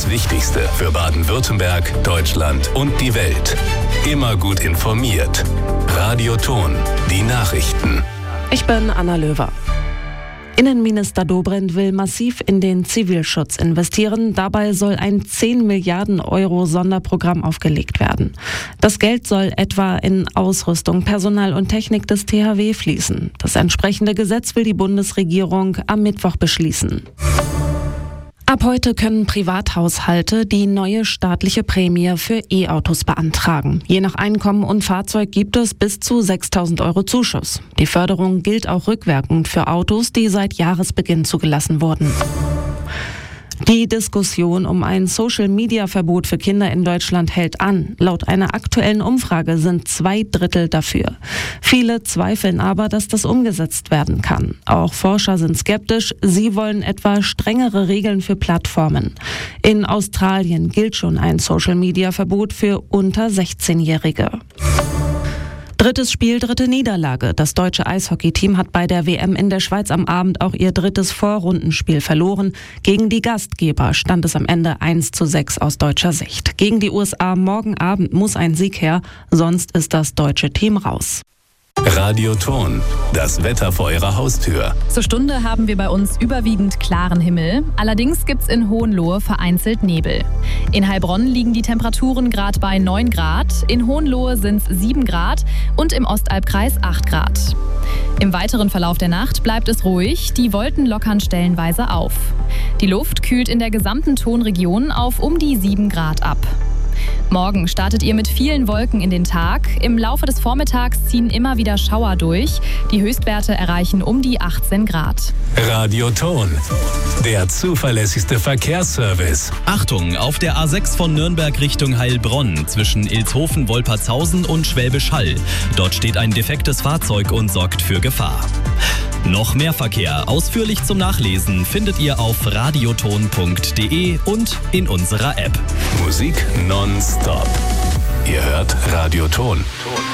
Das Wichtigste für Baden-Württemberg, Deutschland und die Welt. Immer gut informiert. Radio Thon, die Nachrichten. Ich bin Anna Löwer. Innenminister Dobrindt will massiv in den Zivilschutz investieren. Dabei soll ein 10 Milliarden Euro Sonderprogramm aufgelegt werden. Das Geld soll etwa in Ausrüstung, Personal und Technik des THW fließen. Das entsprechende Gesetz will die Bundesregierung am Mittwoch beschließen. Ab heute können Privathaushalte die neue staatliche Prämie für E-Autos beantragen. Je nach Einkommen und Fahrzeug gibt es bis zu 6.000 Euro Zuschuss. Die Förderung gilt auch rückwirkend für Autos, die seit Jahresbeginn zugelassen wurden. Die Diskussion um ein Social-Media-Verbot für Kinder in Deutschland hält an. Laut einer aktuellen Umfrage sind 2/3 dafür. Viele zweifeln aber, dass das umgesetzt werden kann. Auch Forscher sind skeptisch. Sie wollen etwa strengere Regeln für Plattformen. In Australien gilt schon ein Social-Media-Verbot für unter 16-Jährige. Drittes Spiel, dritte Niederlage. Das deutsche Eishockeyteam hat bei der WM in der Schweiz am Abend auch ihr drittes Vorrundenspiel verloren. Gegen die Gastgeber stand es am Ende 1:6 aus deutscher Sicht. Gegen die USA morgen Abend muss ein Sieg her, sonst ist das deutsche Team raus. Radio Thon, das Wetter vor Ihrer Haustür. Zur Stunde haben wir bei uns überwiegend klaren Himmel. Allerdings gibt's in Hohenlohe vereinzelt Nebel. In Heilbronn liegen die Temperaturen gerade bei 9 Grad, in Hohenlohe sind's 7 Grad und im Ostalbkreis 8 Grad. Im weiteren Verlauf der Nacht bleibt es ruhig, die Wolken lockern stellenweise auf. Die Luft kühlt in der gesamten Thonregion auf um die 7 Grad ab. Morgen startet ihr mit vielen Wolken in den Tag. Im Laufe des Vormittags ziehen immer wieder Schauer durch. Die Höchstwerte erreichen um die 18 Grad. Radio Thon, der zuverlässigste Verkehrsservice. Achtung, auf der A6 von Nürnberg Richtung Heilbronn zwischen Ilshofen, Wolpertshausen und Schwäbisch Hall. Dort steht ein defektes Fahrzeug und sorgt für Gefahr. Noch mehr Verkehr ausführlich zum Nachlesen findet ihr auf radiothon.de und in unserer App. Musik nonstop. Ihr hört Radio Thon.